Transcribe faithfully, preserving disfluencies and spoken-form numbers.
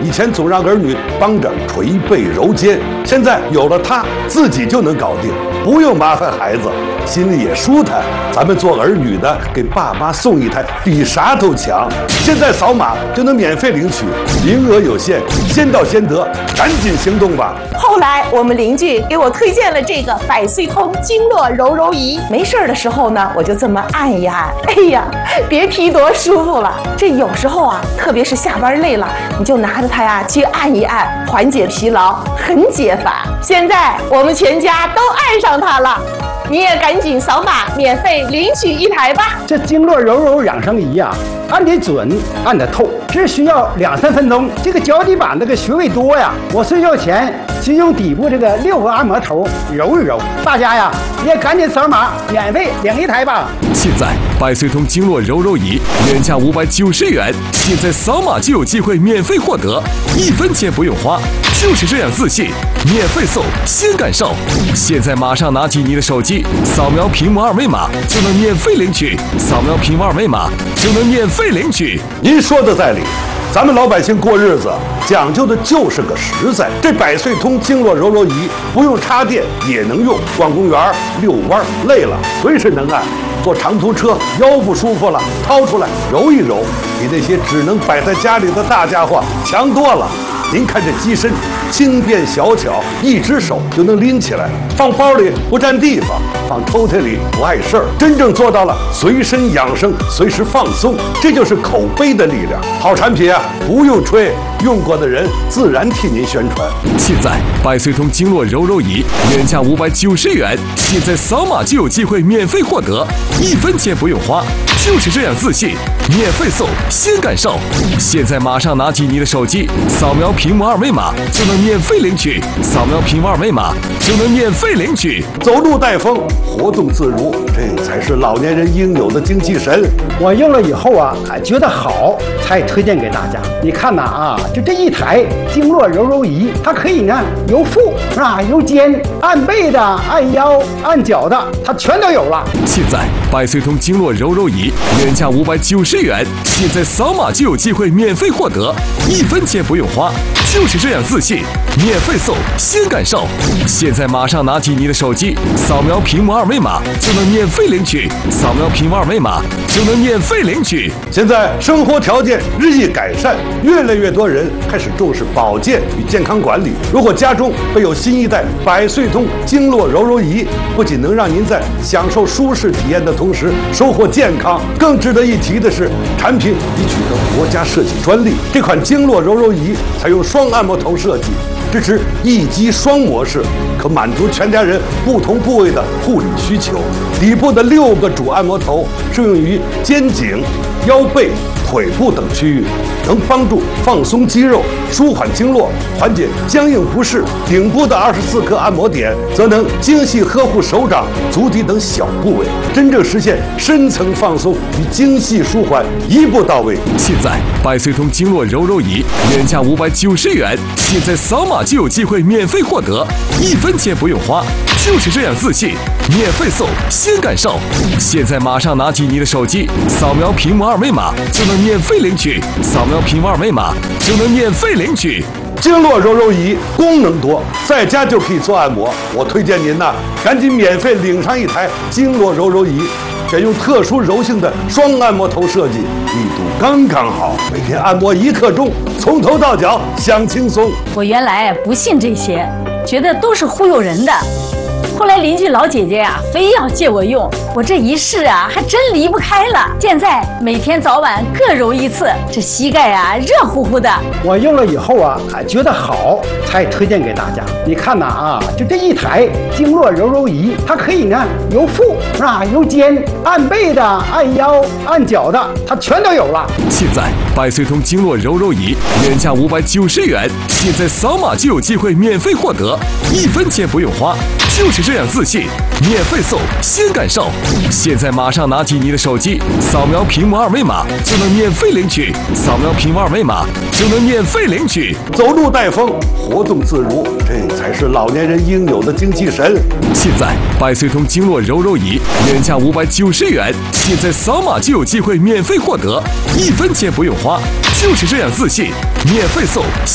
以前总让儿女帮着捶背揉肩，现在有了它，自己就能搞定，不用麻烦孩子，心里也舒坦。咱们做儿女的给爸妈送一台，比啥都强。现在扫码就能免费领取，名额有限，先到先得，赶紧行动吧。 后来我们邻居给我推荐了这个百岁通经络揉揉仪，没事的时候呢，我就这么按一按，哎呀，别提多舒服了。这有时候啊，特别是下班累了，你就拿着它呀去按一按，缓解疲劳，很解烦。现在我们全家都爱上它了，你也赶紧扫码免费领取一台吧。 这经络揉揉养生仪呀，按得准，按得透，只需要两三分钟。这个脚底板这个穴位多呀，我睡觉前先用底部这个六个按摩头揉一揉。大家呀，也赶紧扫码免费领一台吧。 现在百岁通经络揉揉仪原价五百九十元，现在扫码就有机会免费获得，一分钱不用花，就是这样自信，免费送，先感受。现在马上拿起你的手机，扫描屏幕二维码就能免费领取，扫描屏幕二维码就能免费领取。 您说的在理，咱们老百姓过日子讲究的就是个实在。这百岁通经络揉揉仪不用插电也能用，逛公园遛弯累了随时能按，坐长途车腰不舒服了掏出来揉一揉，比那些只能摆在家里的大家伙强多了。您看这机身轻便小巧，一只手就能拎起来，放包里不占地方，放抽屉里不碍事儿，真正做到了随身养生，随时放松。这就是口碑的力量。好产品啊，不用吹，用过的人自然替您宣传。 现在百岁通经络揉揉仪原价五百九十元，现在扫码就有机会免费获得，一分钱不用花，就是这样自信，免费送，先感受。现在马上拿起你的手机，扫描屏幕二维码就能免费领取，扫描屏幕二维码就能免费领取。 走路带风，活动自如，这才是老年人应有的精气神。 我用了以后啊，觉得好，才推荐给大家。你看呐啊，就这一台经络揉揉仪，它可以呢由腹是吧，由肩，按背的、按腰、按脚的，它全都有了。 现在百岁通经络揉揉仪原价五百九十元，现在扫码就有机会免费获得，一分钱不用花，就是这样自信，免费送，先感受。现在马上拿起你的手机，扫描屏幕二维码就能免费领取，扫描屏幕二维码就能免费领取。 现在生活条件日益改善，越来越多人开始重视保健与健康管理。如果家中备有新一代百岁通经络揉揉仪，不仅能让您在享受舒适体验的同时收获健康，更值得一提的是，产品已取得国家设计专利。这款经络揉揉仪采用双按摩头设计，支持一机双模式，可满足全家人不同部位的护理需求。底部的六个主按摩头适用于肩颈、腰背、腿部等区域，能帮助放松肌肉、舒缓经络、缓解僵硬不适。顶部的二十四颗按摩点则能精细呵护手掌、足底等小部位，真正实现深层放松与精细舒缓一步到位。 现在百岁通经络揉揉仪原价五百九十元，现在扫码就有机会免费获得，一分钱不用花，就是这样自信，免费送，先感受。现在马上拿起你的手机，扫描屏幕二维码就能免费领取，扫描屏幕二维码就能免费领取。 经络揉揉仪功能多，在家就可以做按摩。我推荐您呐，赶紧免费领上一台经络揉揉仪，选用特殊柔性的双按摩头设计，力度刚刚好，每天按摩一刻钟，从头到脚享轻松。 我原来不信这些，觉得都是忽悠人的。后来邻居老姐姐呀、啊，非要借我用，我这一试啊，还真离不开了。现在每天早晚各揉一次，这膝盖啊热乎乎的。 我用了以后啊，觉得好，才推荐给大家。你看呐啊，就这一台经络揉揉仪，它可以呢由腹是吧，由肩，按背的、按腰、按脚的，它全都有了。 现在百岁通经络揉揉仪原价五百九十元，现在扫码就有机会免费获得，一分钱不用花，就是这样自信，免费送，先感受。现在马上拿起你的手机，扫描屏幕二维码就能免费领取，扫描屏幕二维码就能免费领取。 走路带风，活动自如，这才是老年人应有的精气神。 现在百岁通经络揉揉仪原价五百九十元，现在扫码就有机会免费获得，一分钱不用花，就是这样自信，免费送。